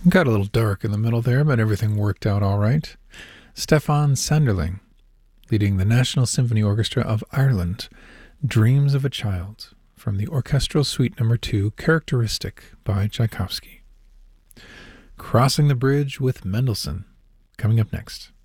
Got a little dark in the middle there, but everything worked out all right. Stefan Sanderling, leading the National Symphony Orchestra of Ireland, Dreams of a Child, from the Orchestral Suite No. 2, Characteristic by Tchaikovsky. Crossing the Bridge with Mendelssohn, coming up next.